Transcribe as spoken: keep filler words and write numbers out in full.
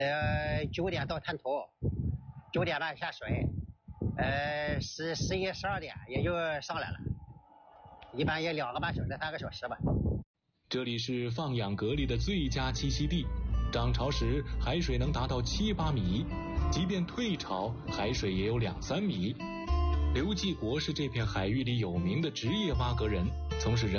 呃，九点到滩头，九点半下水，呃，十十一十二点也就上来了，一般也两个半小时三个小时吧。 这里是放养蛤蜊的最佳栖息地，涨潮时海水能达到七八米，即便退潮，海水也有两三米。刘继国是这片海域里有名的职业挖蛤人，从事人